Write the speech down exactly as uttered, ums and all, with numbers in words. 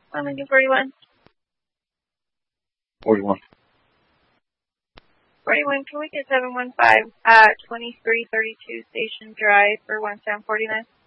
I'm Lincoln forty-one. forty-one. forty-one, can we get seven one five at twenty-three thirty-two Station Drive for one seven forty-nine?